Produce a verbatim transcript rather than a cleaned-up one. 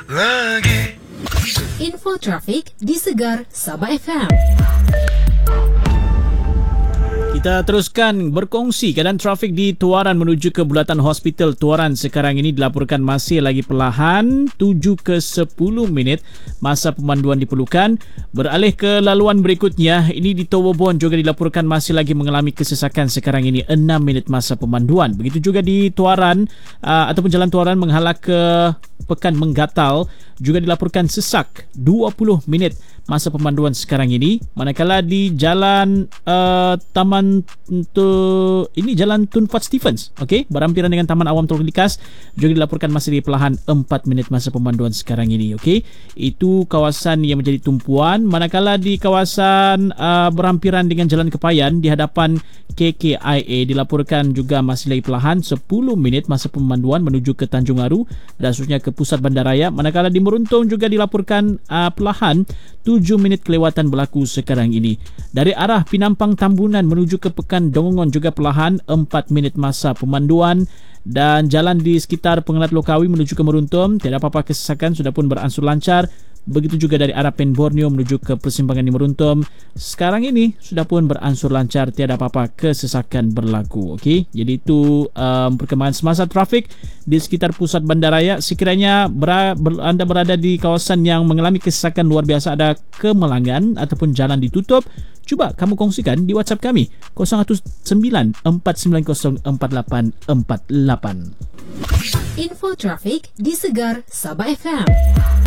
lagi. Info trafik di Segar Sabah F M. Kita teruskan berkongsi keadaan trafik di Tuaran menuju ke Bulatan Hospital Tuaran. Sekarang ini dilaporkan masih lagi perlahan, tujuh ke sepuluh minit masa pemanduan diperlukan. Beralih ke laluan berikutnya, ini di Towobon juga dilaporkan masih lagi mengalami kesesakan sekarang ini, enam minit masa pemanduan. Begitu juga di Tuaran uh, ataupun Jalan Tuaran menghala ke Pekan Menggatal juga dilaporkan sesak dua puluh minit masa pemanduan sekarang ini. Manakala di Jalan uh, Taman tu, ini Jalan Tun Fat Stephens, okey, berampiran dengan Taman Awam Teluk Likas juga dilaporkan masih di perlahan empat minit masa pemanduan sekarang ini. Okey, itu kawasan yang menjadi tumpuan. Manakala di kawasan uh, berampiran dengan Jalan Kepayan di hadapan K K I A dilaporkan juga masih lagi perlahan sepuluh minit masa pemanduan menuju ke Tanjung Aru dan seterusnya ke pusat bandaraya. Manakala di Meruntung juga dilaporkan uh, perlahan tujuh minit kelewatan berlaku sekarang ini. Dari arah Pinampang Tambunan menuju ke Pekan Dongongon juga perlahan empat minit masa pemanduan. Dan jalan di sekitar Pengelat Lokawi menuju ke Meruntum tiada apa-apa kesesakan, sudah pun beransur lancar. Begitu juga dari arah Pen Borneo menuju ke persimpangan di Meruntum, sekarang ini sudah pun beransur lancar, tiada apa-apa kesesakan berlaku. Okey, jadi itu um, perkembangan semasa trafik di sekitar pusat bandaraya. Sekiranya ber, ber, anda berada di kawasan yang mengalami kesesakan luar biasa, ada kemalangan ataupun jalan ditutup, cuba kamu kongsikan di WhatsApp kami kosong satu sembilan empat sembilan kosong empat lapan empat lapan. Info trafik di Segar Sabah F M.